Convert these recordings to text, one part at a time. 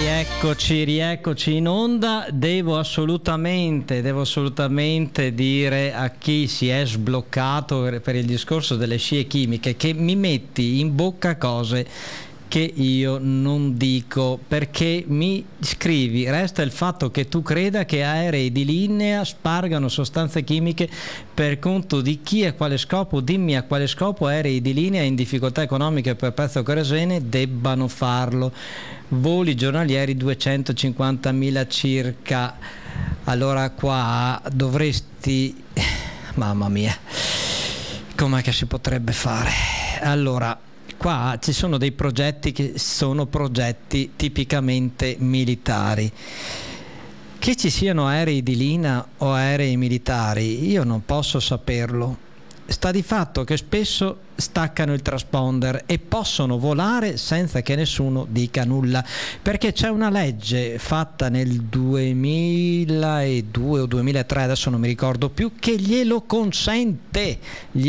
Rieccoci in onda. Devo assolutamente dire a chi si è sbloccato per il discorso delle scie chimiche che mi metti in bocca cose che io non dico, perché mi scrivi: resta il fatto che tu creda che aerei di linea spargano sostanze chimiche per conto di chi e a quale scopo. Dimmi a quale scopo aerei di linea in difficoltà economiche per prezzo kerosene debbano farlo. Voli giornalieri 250.000 circa. Allora qua dovresti, mamma mia, com'è che si potrebbe fare? Allora, qua ci sono dei progetti che sono progetti tipicamente militari. Che ci siano aerei di linea o aerei militari, io non posso saperlo. Sta di fatto che spesso staccano il transponder e possono volare senza che nessuno dica nulla, perché c'è una legge fatta nel 2002 o 2003, adesso non mi ricordo più, che glielo consente,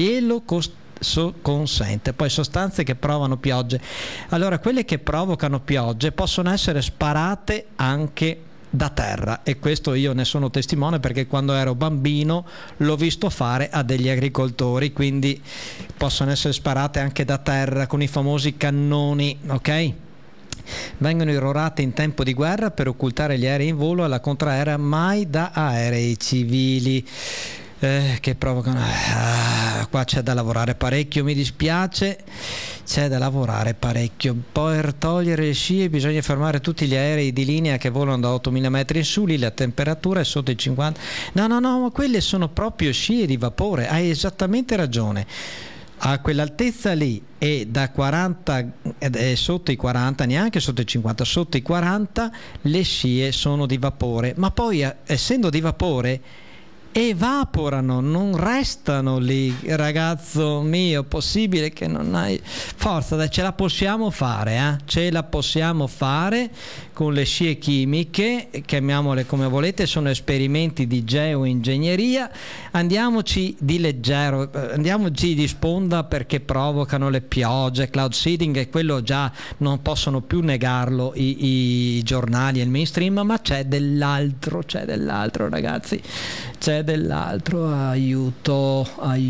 consente. Poi sostanze che provano piogge. Allora, quelle che provocano piogge possono essere sparate anche da terra, e questo io ne sono testimone perché quando ero bambino l'ho visto fare a degli agricoltori, quindi possono essere sparate anche da terra con i famosi cannoni, ok? Vengono irrorate in tempo di guerra per occultare gli aerei in volo alla contraerea, mai da aerei civili. Che provocano, qua c'è da lavorare parecchio, mi dispiace, c'è da lavorare parecchio. Per togliere le scie bisogna fermare tutti gli aerei di linea che volano da 8.000 metri in su, lì la temperatura è sotto i 50. No, ma quelle sono proprio scie di vapore, hai esattamente ragione. A quell'altezza lì e da 40 sotto i 40, neanche sotto i 50, sotto i 40 le scie sono di vapore, ma poi essendo di vapore evaporano, non restano lì. Ragazzo mio, possibile che non hai forza? Dai, ce la possiamo fare, ce la possiamo fare con le scie chimiche, chiamiamole come volete, sono esperimenti di geoingegneria. Andiamoci di leggero, andiamoci di sponda, perché provocano le piogge, cloud seeding, e quello già non possono più negarlo i giornali e il mainstream, ma c'è dell'altro ragazzi, c'è dell'altro. Aiuto.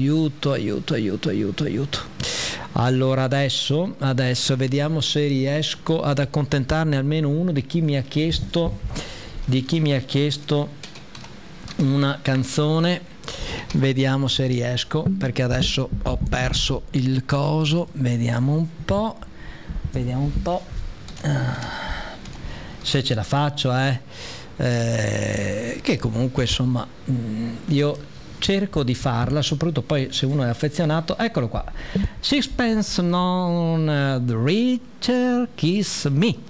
Allora adesso vediamo se riesco ad accontentarne almeno uno di chi mi ha chiesto una canzone. Vediamo se riesco, perché adesso ho perso il coso. Vediamo un po' se ce la faccio, che comunque insomma io cerco di farla, soprattutto poi se uno è affezionato. Eccolo qua, Sixpence None the Richer, Kiss Me.